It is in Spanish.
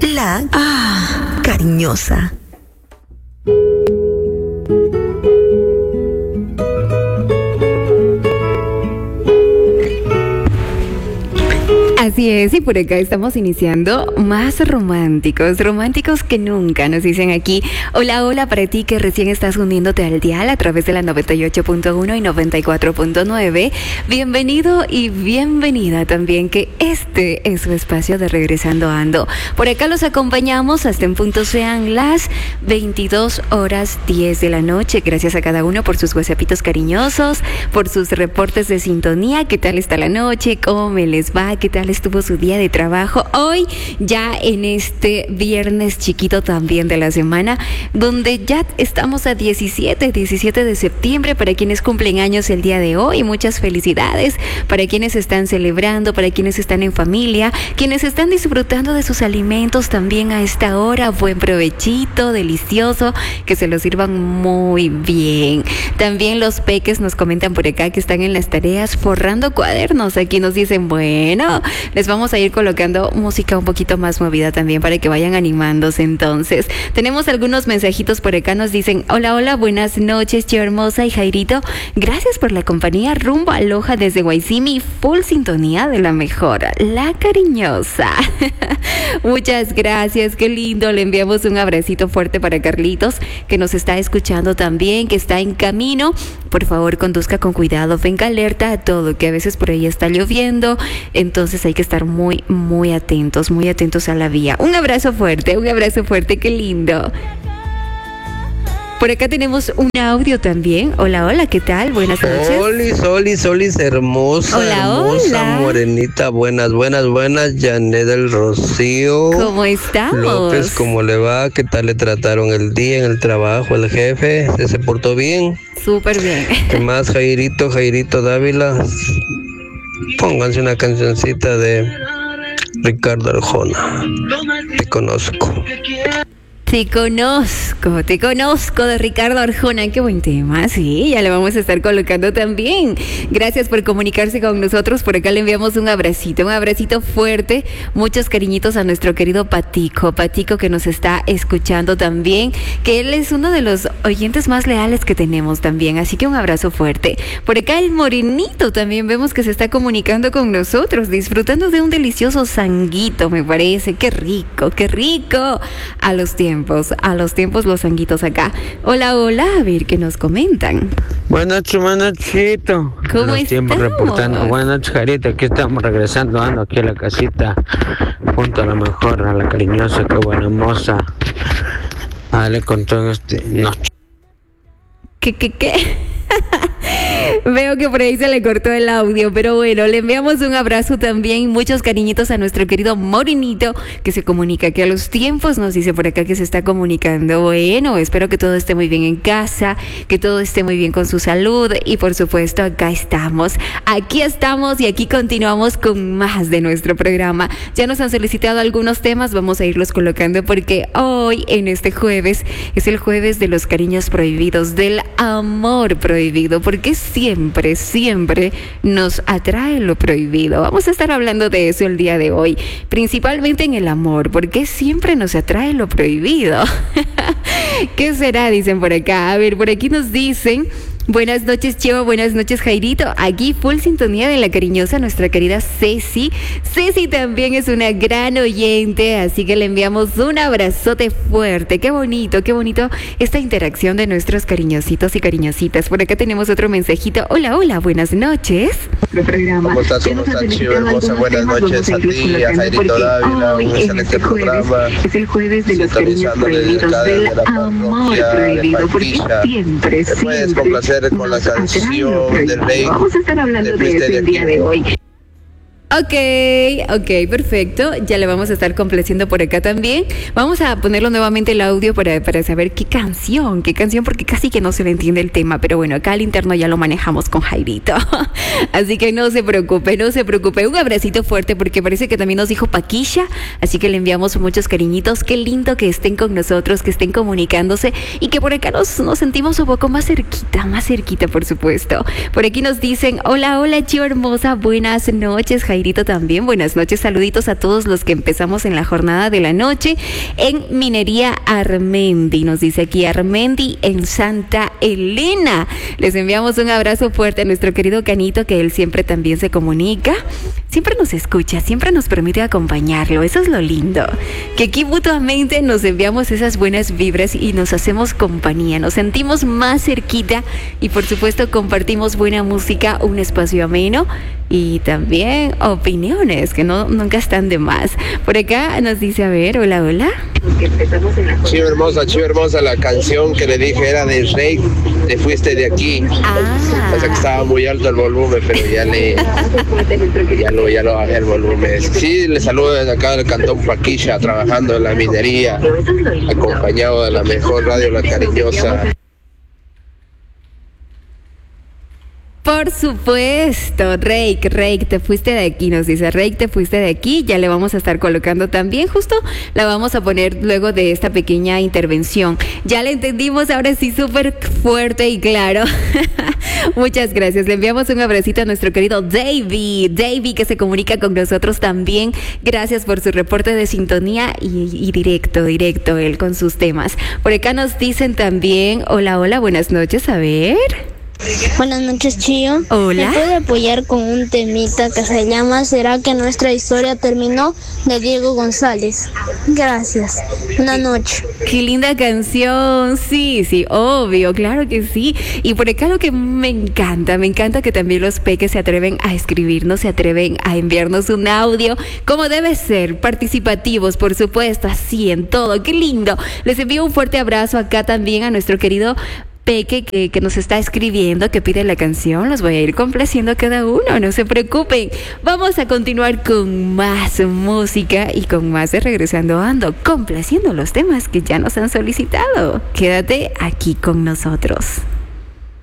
La Cariñosa. Así es, y por acá estamos iniciando más románticos que nunca, nos dicen aquí. Hola, hola para ti que recién estás uniéndote al dial a través de la 98.1 y 94.9. Bienvenido y bienvenida también, que este es su espacio de Regresando Ando. Por acá los acompañamos hasta en punto sean las 22:10 de la noche. Gracias a cada uno por sus whatsappitos cariñosos, por sus reportes de sintonía. ¿Qué tal está la noche? ¿Cómo me les va? ¿Qué tal estuvo su día de trabajo? Hoy ya en este viernes chiquito también de la semana, donde ya estamos a 17 de septiembre. Para quienes cumplen años el día de hoy, muchas felicidades. Para quienes están celebrando, para quienes están en familia, quienes están disfrutando de sus alimentos también a esta hora, buen provechito, delicioso, que se lo sirvan muy bien. También los peques nos comentan por acá que están en las tareas forrando cuadernos. Aquí nos dicen, bueno, les vamos a ir colocando música un poquito más movida también para que vayan animándose. Entonces, tenemos algunos mensajitos por acá. Nos dicen, hola, buenas noches, Chio Hermosa y Jairito. Gracias por la compañía rumbo a Loja desde Guaycimi. Full sintonía de la mejor, La Cariñosa. Muchas gracias, qué lindo. Le enviamos un abracito fuerte para Carlitos, que nos está escuchando también, que está en camino. Por favor, conduzca con cuidado, venga alerta a todo, que a veces por ahí está lloviendo. Entonces hay que estar muy atentos a la vía. Un abrazo fuerte, qué lindo. Por acá tenemos un audio también. Hola, ¿qué tal? Buenas noches. Solis, hermosa, hola. Morenita, buenas, Janet del Rocío. ¿Cómo estamos? López, ¿cómo le va? ¿Qué tal le trataron el día en el trabajo, el jefe? ¿Se portó bien? Súper bien. ¿Qué más, Jairito Dávila? Pónganse una cancioncita de Ricardo Arjona. Te conozco. Te conozco de Ricardo Arjona. Qué buen tema, sí, ya le vamos a estar colocando también. Gracias por comunicarse con nosotros. Por acá le enviamos un abracito fuerte, muchos cariñitos a nuestro querido Patico que nos está escuchando también, que él es uno de los oyentes más leales que tenemos también, así que un abrazo fuerte. Por acá el Morenito también vemos que se está comunicando con nosotros, disfrutando de un delicioso sanguito, me parece. Qué rico, a los tiempos los sanguitos acá. Hola, a ver qué nos comentan. Buenas noches, ¿Cómo estamos? Reportando. Buenas noches, Jarita, aquí estamos regresando, ando aquí a la casita, junto a la mejor, a La Cariñosa, qué buena moza. Dale con todo ¿Qué? Veo que por ahí se le cortó el audio, pero bueno, le enviamos un abrazo también, muchos cariñitos a nuestro querido Morenito, que se comunica aquí a los tiempos, nos dice por acá que se está comunicando. Bueno, espero que todo esté muy bien en casa, que todo esté muy bien con su salud, y por supuesto aquí estamos y aquí continuamos con más de nuestro programa. Ya nos han solicitado algunos temas, vamos a irlos colocando porque hoy en este jueves es el jueves de los cariños prohibidos, del amor prohibido, porque siempre nos atrae lo prohibido. Vamos a estar hablando de eso el día de hoy, principalmente en el amor, porque siempre nos atrae lo prohibido. ¿Qué será? Dicen por acá. A ver, por aquí nos dicen: buenas noches, Cheo, buenas noches, Jairito. Aquí full sintonía de La Cariñosa, nuestra querida Ceci. Ceci también es una gran oyente, así que le enviamos un abrazote fuerte. Qué bonito esta interacción de nuestros cariñositos y cariñositas. Por acá tenemos otro mensajito. Hola, buenas noches. ¿Cómo estás, Chio hermosa? Buenas noches a ti, a Jairito Dávila. Un excelente programa. Es el jueves de los cariños prohibidos, del amor prohibido, porque siempre puedes complacer con la canción del rey. Vamos a estar hablando de eso el día de hoy. Ok, perfecto. Ya le vamos a estar complaciendo por acá también. Vamos a ponerlo nuevamente el audio para saber qué canción, porque casi que no se le entiende el tema. Pero bueno, acá al interno ya lo manejamos con Jairito. Así que no se preocupe. Un abracito fuerte porque parece que también nos dijo Paquilla. Así que le enviamos muchos cariñitos. Qué lindo que estén con nosotros, que estén comunicándose y que por acá nos sentimos un poco más cerquita, por supuesto. Por aquí nos dicen, hola, Chio hermosa, buenas noches, Jairito. Jairito también. Buenas noches, saluditos a todos los que empezamos en la jornada de la noche en Minería Armendi. Nos dice aquí Armendi en Santa Elena. Les enviamos un abrazo fuerte a nuestro querido Canito, que él siempre también se comunica, siempre nos escucha, siempre nos permite acompañarlo. Eso es lo lindo, que aquí mutuamente nos enviamos esas buenas vibras y nos hacemos compañía, nos sentimos más cerquita y por supuesto compartimos buena música, un espacio ameno y también opiniones que nunca están de más. Por acá nos dice, a ver, hola, hola. Chiva hermosa, la canción que le dije era de Rey, Te fuiste de aquí. O sea que estaba muy alto el volumen, pero ya lo bajé el volumen. Sí, le saludo desde acá del Cantón Paquilla, trabajando en la minería, acompañado de la mejor radio, La Cariñosa. Por supuesto, Reik, te fuiste de aquí, nos dice Reik, te fuiste de aquí, ya le vamos a estar colocando también, justo la vamos a poner luego de esta pequeña intervención. Ya le entendimos, ahora sí, súper fuerte y claro. Muchas gracias, le enviamos un abracito a nuestro querido Davey, que se comunica con nosotros también. Gracias por su reporte de sintonía y directo él con sus temas. Por acá nos dicen también, hola, buenas noches, a ver. Buenas noches, Chío. Hola. ¿Me puede apoyar con un temita que se llama ¿Será que nuestra historia terminó? De Diego González. Gracias. Una noche. Qué linda canción. Sí, obvio, claro que sí. Y por acá lo que me encanta que también los peques se atreven a escribirnos, se atreven a enviarnos un audio, como debe ser, participativos, por supuesto, así en todo. Qué lindo. Les envío un fuerte abrazo acá también a nuestro querido Peque que nos está escribiendo, que pide la canción. Los voy a ir complaciendo cada uno, no se preocupen. Vamos a continuar con más música y con más de Regresando Ando, complaciendo los temas que ya nos han solicitado. Quédate aquí con nosotros.